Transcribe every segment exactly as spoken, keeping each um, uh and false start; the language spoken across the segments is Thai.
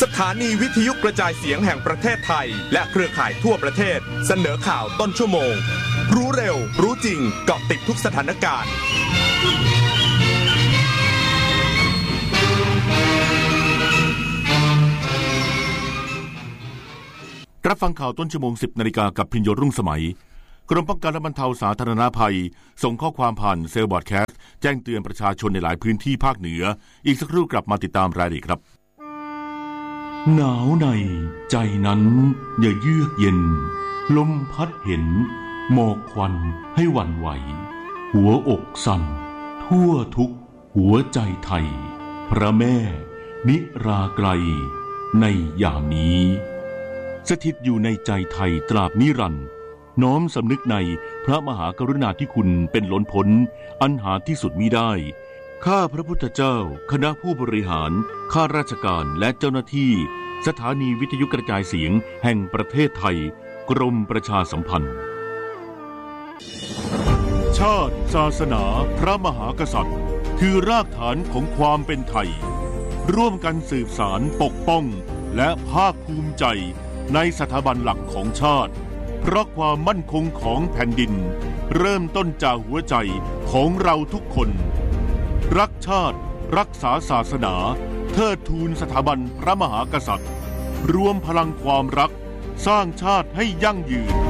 สถานีวิทยุกระจายเสียงแห่งประเทศไทยและเครือข่ายทั่วประเทศเสนอข่าวต้นชั่วโมงรู้เร็วรู้จริงเกาะติดทุกสถานการณ์รับฟังข่าวต้นชั่วโมง สิบนาฬิกากับพิญโยรุ่งสมัยกรมป้องกันและบรรเทาสาธารณภัยส่งข้อความผ่านเซลล์บอร์ดแคสต์แจ้งเตือนประชาชนในหลายพื้นที่ภาคเหนืออีกสักครู่กลับมาติดตามรายละเอียดครับหนาวในใจนั้นอย่าเยือกเย็นลมพัดเห็นหมอกควันให้หวั่นไหวหัวอกสั่นทั่วทุกหัวใจไทยพระแม่นิราไกลในยามนี้สถิตอยู่ในใจไทยตราบนิรันดร์น้อมสำนึกในพระมหากรุณาธิคุณเป็นล้นพ้นอันหาที่สุดมิได้ข้าพระพุทธเจ้าคณะผู้บริหารข้าราชการและเจ้าหน้าที่สถานีวิทยุกระจายเสียงแห่งประเทศไทยกรมประชาสัมพันธ์ชาติศาสนาพระมหากษัตริย์คือรากฐานของความเป็นไทยร่วมกันสืบสานปกป้องและภาคภูมิใจในสถาบันหลักของชาติเพราะความมั่นคงของแผ่นดินเริ่มต้นจากหัวใจของเราทุกคนรักชาติรักษาศาสนาเทิดทูนสถาบันพระมหากษัตริย์รวมพลังความรักสร้างชาติให้ยั่งยืน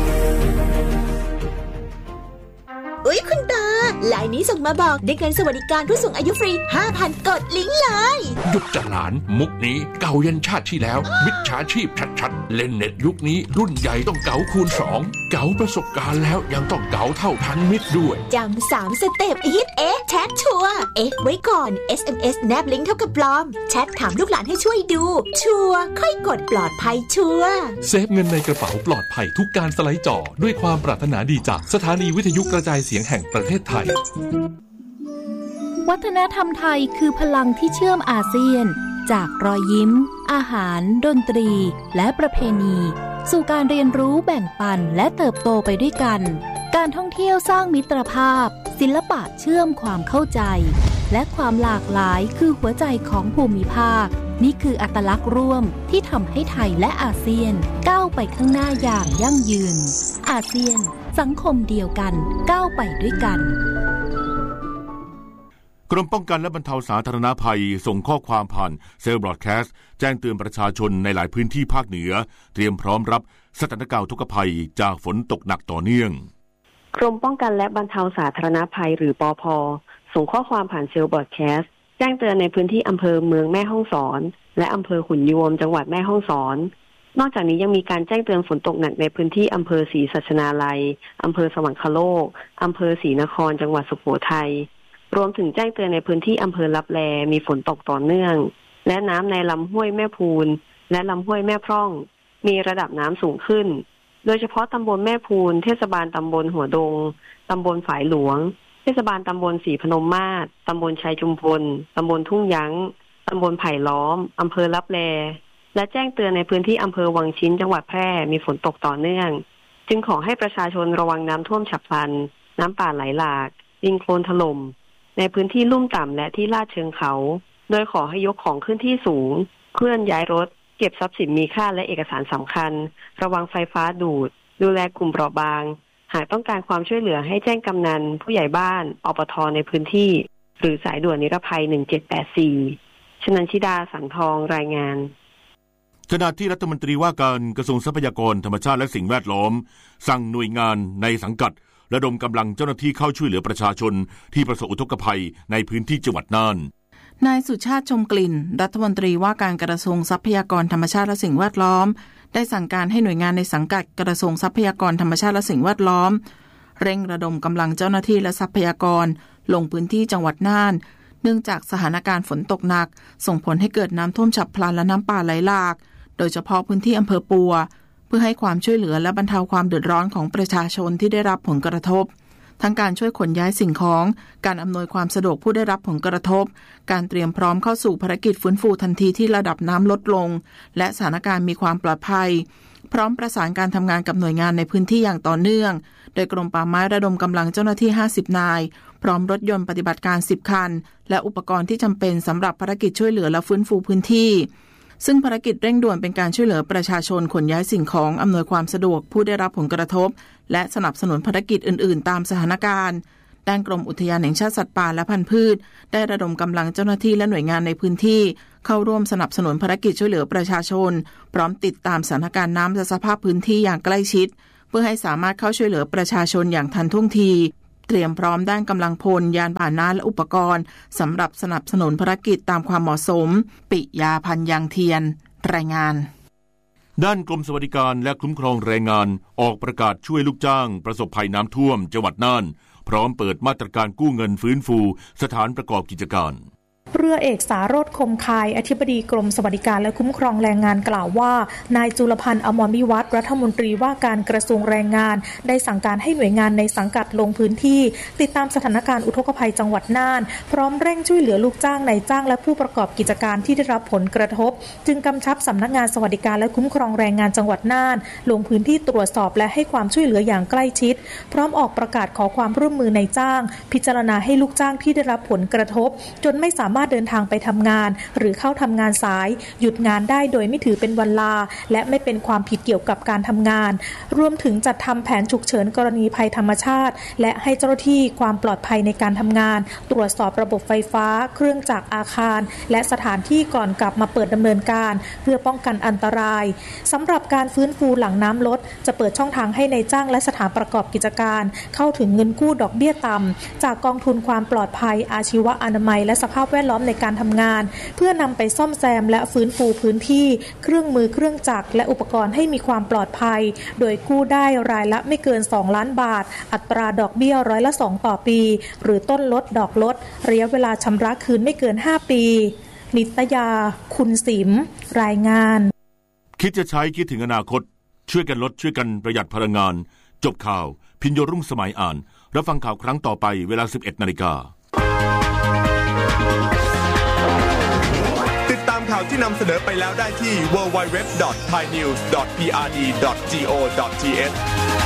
อุ๊ยคุณตาไลน์นี้ส่งมาบอกได้เงินสวัสดิการผู้สูงอายุฟรี ห้าพัน กดลิงก์เลยหยุดจะหลานมุกนี้เก่ายันชาติที่แล้วมิจฉาชีพชัดๆเล่นเน็ตยุคนี้รุ่นใหญ่ต้องเก๋าคูณสองเก๋าประสบการณ์แล้วยังต้องเก๋าเท่าทันมิตรด้วยจำสามสเต็ปฮิตเอ๊ะแชทชัวร์เอ๊ะไว้ก่อน เอส เอ็ม เอส แนบลิงก์เท่ากับปลอมแชทถามลูกหลานให้ช่วยดูชัวร์ค่อยกดปลอดภัยชัวร์เซฟเงินในกระเป๋าปลอดภัยทุกการสไลด์จอด้วยความปรารถนาดีจากสถานีวิทยุกระจายเสียงแห่งประเทศไทยวัฒนธรรมไทยคือพลังที่เชื่อมอาเซียนจากรอยยิ้มอาหารดนตรีและประเพณีสู่การเรียนรู้แบ่งปันและเติบโตไปด้วยกันการท่องเที่ยวสร้างมิตรภาพศิลปะเชื่อมความเข้าใจและความหลากหลายคือหัวใจของภูมิภาคนี่คืออัตลักษณ์ร่วมที่ทำให้ไทยและอาเซียนก้าวไปข้างหน้าอย่างยั่งยืนอาเซียนสังคมเดียวกันก้าวไปด้วยกันกรมป้องกันและบรรเทาสาธารณภัยส่งข้อความผ่านเซลล์บรอดแคสต์แจ้งเตือนประชาชนในหลายพื้นที่ภาคเหนือเตรียมพร้อมรับสถานการณ์ทุกภัยจากฝนตกหนักต่อเนื่องกรมป้องกันและบรรเทาสาธารณภัยหรือปภ.ส่งข้อความผ่านเซลล์บรอดแคสต์แจ้งเตือนในพื้นที่อำเภอเมืองแม่ฮ่องสอนและอำเภอขุนยวมจังหวัดแม่ฮ่องสอนนอกจากนี้ยังมีการแจ้งเตือนฝนตกหนักในพื้นที่อำเภอศรีสัชนาลัยอำเภอสวรรคโลกอำเภอศรีนครจังหวัดสุโขทัยรวมถึงแจ้งเตือนในพื้นที่อำเภอลับแลมีฝนตกต่อเนื่องและน้ำในลำห้วยแม่พูนและลำห้วยแม่พร่องมีระดับน้ำสูงขึ้นโดยเฉพาะตำบลแม่พูนเทศบาลตำบลหัวดงตำบลฝายหลวงเทศบาลตำบลศรีพนมมาศตำบลชัยชุมพลตำบลทุ่งยั้งตำบลไผ่ล้อมอำเภอลับแลและแจ้งเตือนในพื้นที่อำเภอวังชิ้นจังหวัดแพร่มีฝนตกต่อเนื่องจึงขอให้ประชาชนระวังน้ำท่วมฉับพลันน้ำป่าไหลหลากดินโคลนถล่มในพื้นที่ลุ่มต่ำและที่ลาดเชิงเขาโดยขอให้ยกของขึ้นที่สูงเคลื่อนย้ายรถเก็บทรัพย์สินมีค่าและเอกสารสำคัญระวังไฟฟ้าดูดดูแลกลุ่มเปราะบางหากต้องการความช่วยเหลือให้แจ้งกำนันผู้ใหญ่บ้านอปท.ในพื้นที่หรือสายด่วนนิรภัยหนึ่งเจ็ดแปดสี่ชนันชิดาสังทองรายงานขณะที่รัฐมนตรีว่าการกระทรวงทรัพยากรธรรมชาติและสิ่งแวดล้อมสั่งหน่วยงานในสังกัดระดมกำลังเจ้าหน้าที่เข้าช่วยเหลือประชาชนที่ประสบอุทกภัยในพื้นที่จังหวัดน่านนายสุชาติชมกลิ่นรัฐมนตรีว่าการกระทรวงทรัพยากรธรรมชาติและสิ่งแวดล้อมได้สั่งการให้หน่วยงานในสังกัดกระทรวงทรัพยากรธรรมชาติและสิ่งแวดล้อมเร่งระดมกำลังเจ้าหน้าที่และทรัพยากรลงพื้นที่จังหวัดน่านเนื่องจากสถานการณ์ฝนตกหนักส่งผลให้เกิดน้ำท่วมฉับพลันและน้ำป่าไหลหลากโดยเฉพาะพื้นที่อำเภอปัวเพื่อให้ความช่วยเหลือและบรรเทาความเดือดร้อนของประชาชนที่ได้รับผลกระทบทั้งการช่วยขนย้ายสิ่งของการอำนวยความสะดวกผู้ได้รับผลกระทบการเตรียมพร้อมเข้าสู่ภารกิจฟื้นฟูทันทีที่ระดับน้ำลดลงและสถานการณ์มีความปลอดภัยพร้อมประสานการทำงานกับหน่วยงานในพื้นที่อย่างต่อเนื่องโดยกรมป่าไม้ระดมกำลังเจ้าหน้าที่ห้าสิบนายพร้อมรถยนต์ปฏิบัติการสิบคันและอุปกรณ์ที่จำเป็นสำหรับภารกิจช่วยเหลือและฟื้นฟูพื้นที่ซึ่งภารกิจเร่งด่วนเป็นการช่วยเหลือประชาชนขนย้ายสิ่งของอำนวยความสะดวกผู้ได้รับผลกระทบและสนับสนุนภารกิจอื่นๆตามสถานการณ์ด้านกรมอุทยานแห่งชาติสัตว์ป่าและพันธุ์พืชได้ระดมกำลังเจ้าหน้าที่และหน่วยงานในพื้นที่เข้าร่วมสนับสนุนภารกิจช่วยเหลือประชาชนพร้อมติดตามสถานการณ์น้ำและสภาพพื้นที่อย่างใกล้ชิดเพื่อให้สามารถเข้าช่วยเหลือประชาชนอย่างทันท่วงทีเตรียมพร้อมด้านกำลังพลยานพาหนะและอุปกรณ์สำหรับสนับสนุนภารกิจตามความเหมาะสมปิยาพันธ์ยางเทียนรายงานด้านกรมสวัสดิการและคุ้มครองแรงงานออกประกาศช่วยลูกจ้างประสบภัยน้ำท่วมจังหวัดน่านพร้อมเปิดมาตรการกู้เงินฟื้นฟูสถานประกอบกิจการเรือเอกสารสคมคายอธิบดีกรมสวัสดิการและคุ้มครองแรงงานกล่าวว่านายจุลพันธ์อมรวิวัฒน์รัฐมนตรีว่าการกระทรวงแรงงานได้สั่งการให้หน่วยงานในสังกัดลงพื้นที่ติดตามสถานการณ์อุทกภัยจังหวัดน่านพร้อมเร่งช่วยเหลือลูกจ้างนายจ้างและผู้ประกอบกิจการที่ได้รับผลกระทบจึงกำชับสำนักงานสวัสดิการและคุ้มครองแรงงานจังหวัดน่านลงพื้นที่ตรวจสอบและให้ความช่วยเหลืออย่างใกล้ชิดพร้อมออกประกาศขอความร่วมมือนายจ้างพิจารณาให้ลูกจ้างที่ได้รับผลกระทบจนไม่สามารถเดินทางไปทำงานหรือเข้าทำงานสายหยุดงานได้โดยไม่ถือเป็นวันลาและไม่เป็นความผิดเกี่ยวกับการทำงานรวมถึงจัดทำแผนฉุกเฉินกรณีภัยธรรมชาติและให้เจ้าหน้าที่ความปลอดภัยในการทำงานตรวจสอบระบบไฟฟ้าเครื่องจักรอาคารและสถานที่ก่อนกลับมาเปิดดำเนินการเพื่อป้องกันอันตรายสำหรับการฟื้นฟูหลังน้ำลดจะเปิดช่องทางให้ในายจ้างและสถานประกอบกิจการเข้าถึงเงินกู้ดอกเบี้ยต่ำจากกองทุนความปลอดภัยอาชีวอนามัยและสภาพแวดล้อมในการทำงานเพื่อนำไปซ่อมแซมและฟื้นฟูพื้นที่เครื่องมือเครื่องจักรและอุปกรณ์ให้มีความปลอดภัยโดยกู้ได้รายละไม่เกินสองล้านบาทอัตราดอกเบี้ยร้อยละสองต่อปีหรือต้นลดดอกลดระยะเวลาชำระคืนไม่เกินห้าปีนิตยาคุณสิมรายงานคิดจะใช้คิดถึงอนาคตช่วยกันลดช่วยกันประหยัดพลังงานจบข่าวพิญโยรุ่งสมัยอ่านรับฟังข่าวครั้งต่อไปเวลา สิบเอ็ดนาฬิกาติดตามข่าวที่นำเสนอไปแล้วได้ที่ ดับเบิลยู ดับเบิลยู ดับเบิลยู ดอท ไทยนิวส์ ดอท พี อาร์ ดี ดอท จี โอ ดอท ที เอช